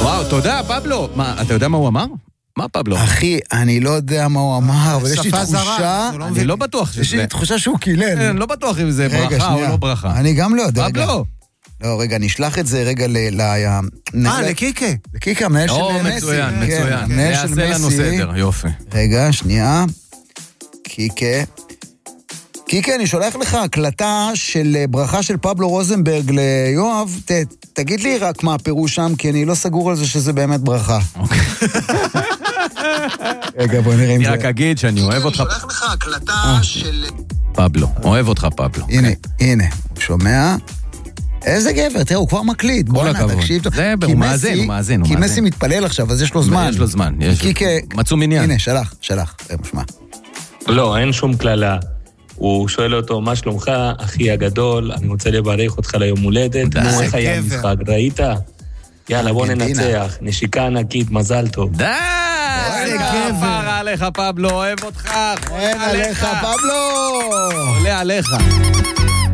וואו, תודה, פבלו. מה, אתה יודע מה הוא אמר? מה פבלו? אחי, אני לא יודע מה הוא אמר, אבל יש לי תחושה... אני לא בטוח שזה... יש לי תחושה שהוא קילל. אני לא בטוח אם זה ברכה או לא ברכה. אני גם לא יודע. פבלו. לא, רגע, נשלח את זה רגע לקיקה. לקיקה, המנהל של מסי. מצוין, מצוין. יעשה לנו סדר, יופי. רגע, שנייה. קיקה, אני שולח לך הקלטה של ברכה של פבלו רוזנברג ליואב. תגיד לי רק מה הפירוש שם, כי אני לא סגור על זה שזה באמת ברכה. אוקיי. רגע, בוא נראה אם זה... אני רק אגיד שאני אוהב אותך. אני שולח לך הקלטה של... פבלו, אוהב אותך פבלו. הנה, הוא שומע. איזה גבר, תראה, הוא כבר מקליט. כל הכבוד. זה, הוא מאזין. כי מסי מתפלל עכשיו, אז יש לו זמן. יש לו זמן. מצאו מניין. הנה, שלח. משמע. לא, אין שום כללה. הוא שואל אותו, מה שלומך, אחי הגדול, אני רוצה לברך אותך ליום הולדת. נו, איך היה המשחק, ראית? יאללה, בוא ננצח. נשיקה ענקית, מזל טוב. די! איזה גבר עליך, פבלו, אוהב אותך. אין עליך, פבלו! עולה עליך.